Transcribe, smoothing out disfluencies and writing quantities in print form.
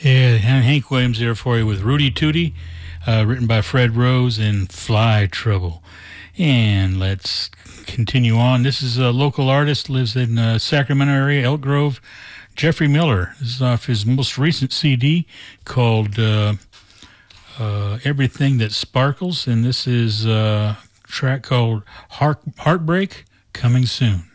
Yeah, Hank Williams there for you with Rudy Tooty, written by Fred Rose and Fly Trouble. And let's continue on. This is a local artist, lives in Sacramento area, Elk Grove. Jeffrey Miller. This is off his most recent CD called Everything That Sparkles, and this is a track called Heartbreak, coming soon.